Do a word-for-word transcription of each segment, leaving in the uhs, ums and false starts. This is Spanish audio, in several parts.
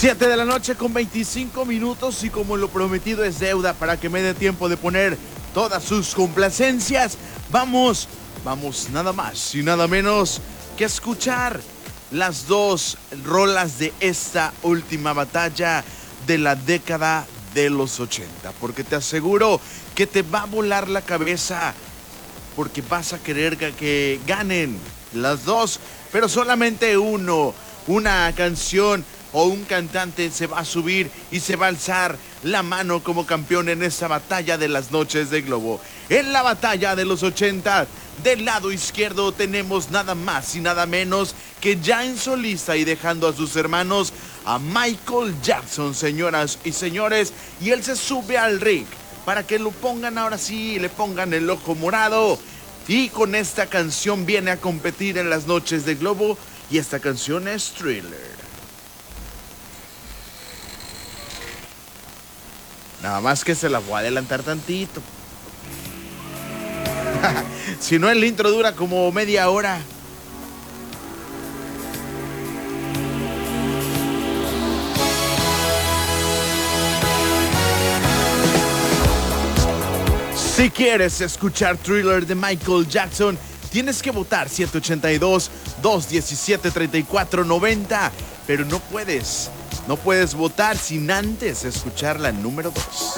siete de la noche con veinticinco minutos y como lo prometido es deuda para que me dé tiempo de poner todas sus complacencias, vamos, vamos nada más y nada menos que escuchar las dos rolas de esta última batalla de la década de los ochenta, porque te aseguro que te va a volar la cabeza, porque vas a querer que ganen las dos, pero solamente uno, una canción o un cantante se va a subir y se va a alzar la mano como campeón en esta batalla de las noches de Globo. En la batalla de los ochenta, del lado izquierdo tenemos nada más y nada menos que ya en solista y dejando a sus hermanos a Michael Jackson, señoras y señores, y él se sube al ring para que lo pongan ahora sí, le pongan el ojo morado, y con esta canción viene a competir en las noches de Globo, y esta canción es Thriller. Nada más que se la voy a adelantar tantito. Si no, el intro dura como media hora. Si quieres escuchar Thriller de Michael Jackson, tienes que votar siete ocho dos, dos uno siete, tres cuatro nueve cero, pero no puedes, no puedes votar sin antes escuchar la número dos.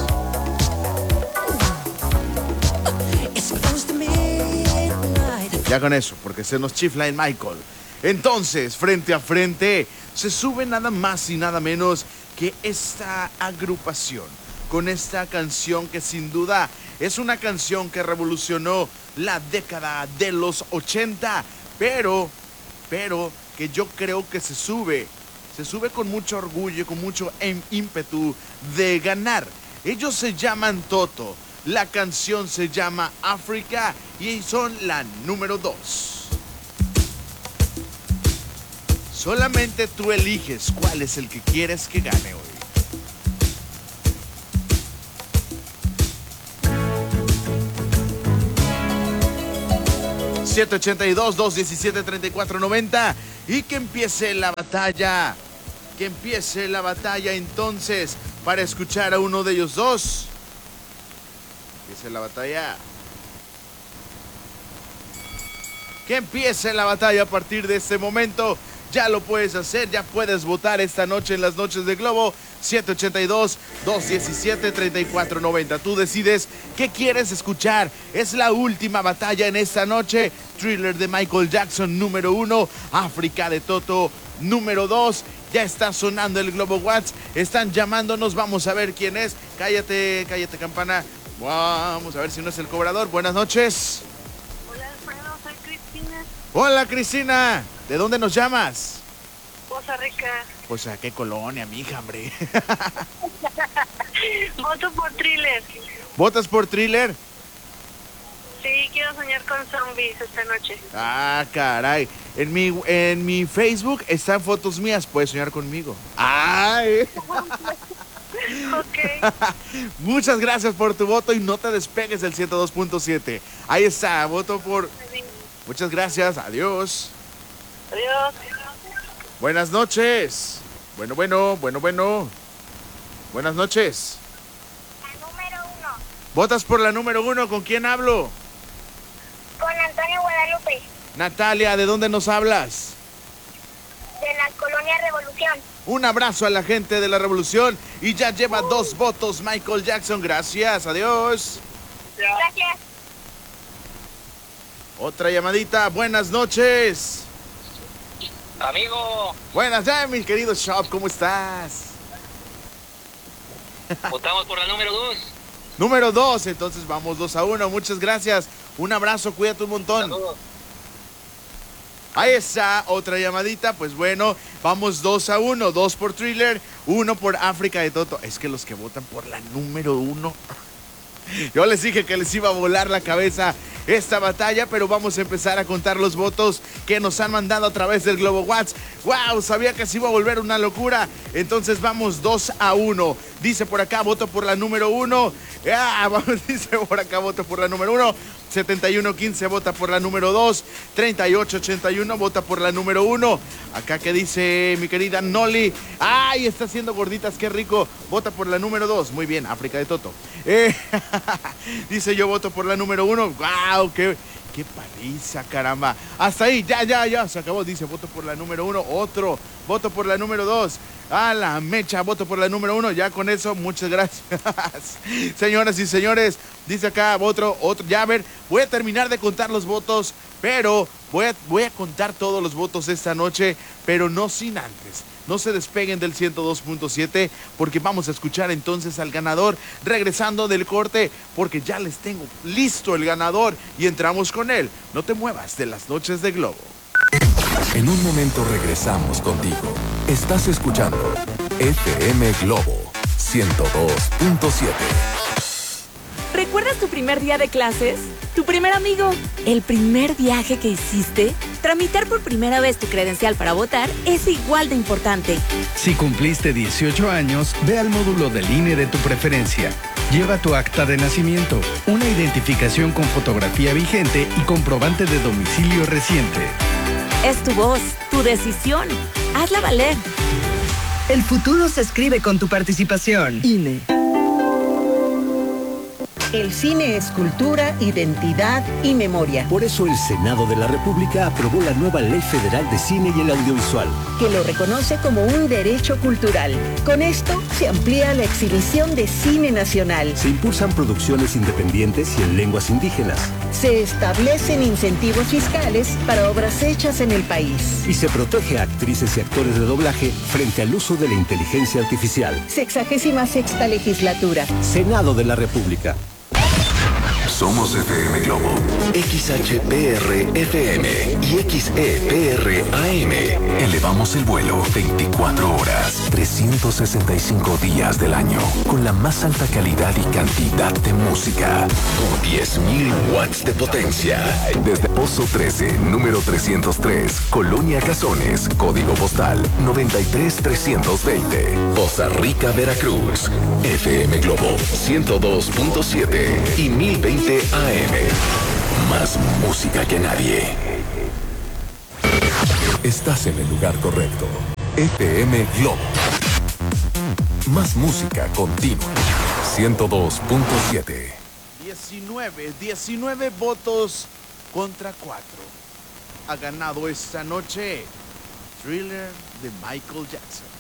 Ya con eso, porque se nos chifla en Michael. Entonces, frente a frente, se sube nada más y nada menos que esta agrupación, con esta canción que sin duda es una canción que revolucionó la década de los ochenta, pero, pero que yo creo que se sube, se sube con mucho orgullo y con mucho ímpetu de ganar. Ellos se llaman Toto, la canción se llama África y son la número dos. Solamente tú eliges cuál es el que quieres que gane hoy. siete ocho dos, dos uno siete, tres cuatro nueve cero y que empiece la batalla, que empiece la batalla entonces para escuchar a uno de ellos dos. Empiece la batalla. Que empiece la batalla a partir de este momento. Ya lo puedes hacer, ya puedes votar esta noche en las noches de Globo. siete ocho dos, dos uno siete, tres cuatro nueve cero. Tú decides qué quieres escuchar. Es la última batalla en esta noche. Thriller de Michael Jackson, número uno. África de Toto, número dos. Ya está sonando el Globo Watts. Están llamándonos. Vamos a ver quién es. Cállate, cállate, campana. Vamos a ver si no es el cobrador. Buenas noches. Hola, Alfredo. Soy Cristina. Hola, Cristina. ¿De dónde nos llamas? Costa Rica. Pues a qué colonia, mija, hombre. Voto por Thriller. ¿Votas por Thriller? Sí, quiero soñar con zombies esta noche. Ah, caray. En mi, en mi Facebook están fotos mías. Puedes soñar conmigo. ¡Ay! Ok. Muchas gracias por tu voto y no te despegues del ciento dos punto siete. Ahí está, voto por... Muchas gracias. Adiós. Adiós. Buenas noches. Bueno, bueno, bueno, bueno. Buenas noches. La número uno. ¿Votas por la número uno? ¿Con quién hablo? Con Antonio Guadalupe, Natalia, ¿de dónde nos hablas? de la colonia Revolución. Un abrazo a la gente de la Revolución y ya lleva uh. dos votos Michael Jackson. Gracias, adiós. Gracias. Otra llamadita. Buenas noches. Amigo. Buenas, ya, mi querido Shop, ¿cómo estás? Votamos por la número dos. Número dos, entonces vamos dos a uno. Muchas gracias. Un abrazo, cuídate un montón. Saludos. Ahí está, otra llamadita. Pues bueno, vamos dos a uno. Dos por Thriller, uno por África de Toto. Es que los que votan por la número uno, yo les dije que les iba a volar la cabeza. esta batalla, pero vamos a empezar a contar los votos que nos han mandado a través del Globo WhatsApp. ¡Wow! Sabía que se iba a volver una locura. Entonces vamos dos a uno. Dice por acá, voto por la número uno. Ah, vamos, dice por acá, voto por la número uno. setenta y uno quince vota por la número dos. treinta y ocho ochenta y uno vota por la número uno. Acá que dice mi querida Noli. ¡Ay! Está haciendo gorditas, qué rico. Vota por la número dos. Muy bien, África de Toto. Eh, dice yo voto por la número uno. ¡Wow! ¡Qué, qué paliza, caramba! Hasta ahí, ya, ya, ya. Se acabó. Dice voto por la número uno. Otro. Voto por la número dos. A la mecha, voto por la número uno. Ya con eso, muchas gracias. Señoras y señores, dice acá otro, otro. Ya a ver, voy a terminar de contar los votos, pero voy a, voy a contar todos los votos esta noche, pero no sin antes. No se despeguen del ciento dos punto siete porque vamos a escuchar entonces al ganador regresando del corte, porque ya les tengo listo el ganador y entramos con él. No te muevas de las noches de Globo. En un momento regresamos contigo. Estás escuchando F M Globo ciento dos punto siete. ¿Recuerdas tu primer día de clases? ¿Tu primer amigo? ¿El primer viaje que hiciste? Tramitar por primera vez tu credencial para votar es igual de importante. Si cumpliste dieciocho años, ve al módulo del I N E de tu preferencia. Lleva tu acta de nacimiento, una identificación con fotografía vigente y comprobante de domicilio reciente. Es tu voz, tu decisión. Hazla valer. El futuro se escribe con tu participación. I N E. El cine es cultura, identidad y memoria. Por eso el Senado de la República aprobó la nueva Ley Federal de Cine y el Audiovisual, que lo reconoce como un derecho cultural. Con esto se amplía la exhibición de cine nacional. Se impulsan producciones independientes y en lenguas indígenas. Se establecen incentivos fiscales para obras hechas en el país. Y se protege a actrices y actores de doblaje frente al uso de la inteligencia artificial. Sexagésima sexta legislatura. Senado de la República. Somos F M Globo, X H P R F M y X E P R A M. Elevamos el vuelo veinticuatro horas, trescientos sesenta y cinco días del año, con la más alta calidad y cantidad de música, con diez mil watts de potencia. Desde Pozo trece, número trescientos tres, Colonia Cazones, código postal noventa y tres trescientos veinte, Poza Rica, Veracruz. F M Globo ciento dos punto siete y mil veinte A M. Más música que nadie. Estás en el lugar correcto. F M Globo. Más música continua. ciento dos punto siete. diecinueve, diecinueve votos contra cuatro. Ha ganado esta noche Thriller de Michael Jackson.